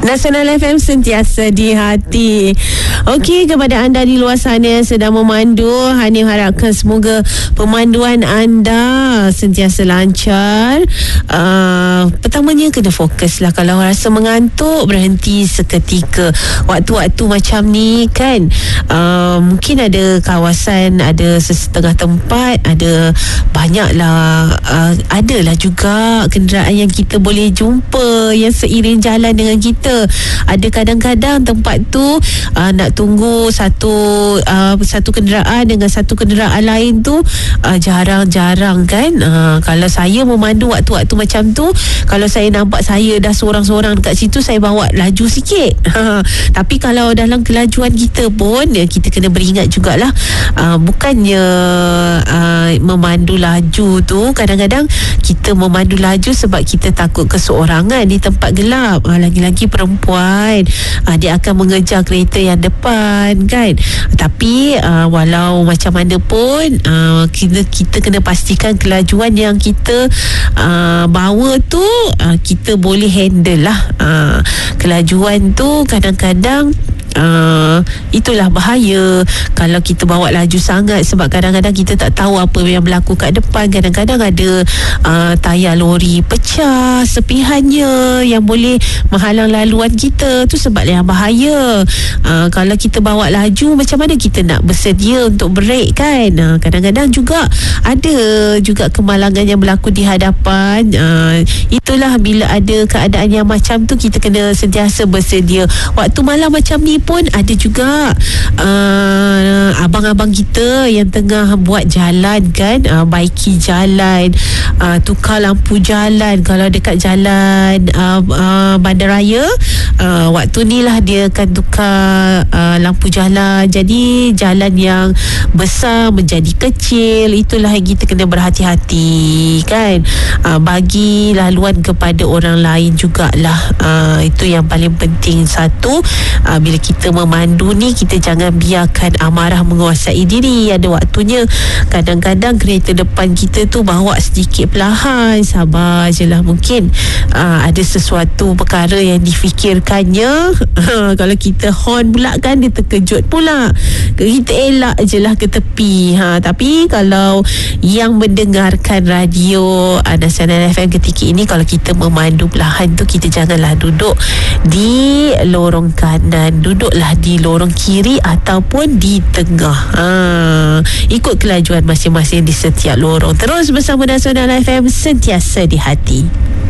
Nasional FM sentiasa di hati. Okey, kepada anda di luar sana yang sedang memandu, Hanif harapkan semoga pemanduan anda sentiasa lancar. Pertamanya kena fokus lah. Kalau rasa mengantuk, berhenti seketika. Waktu-waktu macam ni kan, mungkin ada kawasan, ada sesetengah tempat, ada banyaklah, adalah juga kenderaan yang kita boleh jumpa yang seiring jalan dengan kita. Ada kadang-kadang tempat tu nak tunggu satu kenderaan dengan satu kenderaan lain tu jarang-jarang kan. Kalau saya memandu waktu-waktu macam tu, kalau saya nampak saya dah seorang-seorang dekat situ, saya bawa laju sikit. Tapi kalau dalam kelajuan kita pun, kita kena beringat jugalah, bukannya memandu laju tu, kadang-kadang kita memandu laju sebab kita takut keseorangan di tempat gelap. Lagi-lagi perempuan, dia akan mengejar kereta yang depan kan. Tapi walau macam mana pun, kita kena pastikan kelajuan yang kita bawa tu kita boleh handle lah. Kelajuan tu kadang-kadang itulah bahaya kalau kita bawa laju sangat, sebab kadang-kadang kita tak tahu apa yang berlaku kat depan. Kadang-kadang ada tayar lori pecah sepihannya yang boleh menghalang laluan kita. Tu sebab yang bahaya. Kalau kita bawa laju, macam mana kita nak bersedia untuk break kan? Kadang-kadang juga ada juga kemalangan yang berlaku di hadapan. Itulah bila ada keadaan yang macam tu, kita kena sentiasa bersedia. Waktu malam macam ni pun ada juga abang-abang kita yang tengah buat jalan kan, baiki jalan, tukar lampu jalan. Kalau dekat jalan bandaraya, waktu ni lah dia akan tukar lampu jalan, jadi jalan yang besar menjadi kecil. Itulah yang kita kena berhati-hati kan, bagi laluan kepada orang lain jugalah. Itu yang paling penting. Satu, bila kita memandu ni, kita jangan biarkan amarah menguasai diri. Ada waktunya kadang-kadang kereta depan kita tu bawa sedikit perlahan, sabar je lah. Mungkin ada sesuatu perkara yang difikirkannya. Kalau kita horn pula kan, dia terkejut pula. Kita elak je lah ke tepi. Tapi kalau yang mendengarkan radio Nasional FM ketika ini, kalau kita memandu perlahan tu, kita janganlah duduk di lorong kanan, duduklah di lorong kiri ataupun di tengah. Ikut kelajuan masing-masing di setiap lorong. Terus bersama Nasional FM, sentiasa di hati.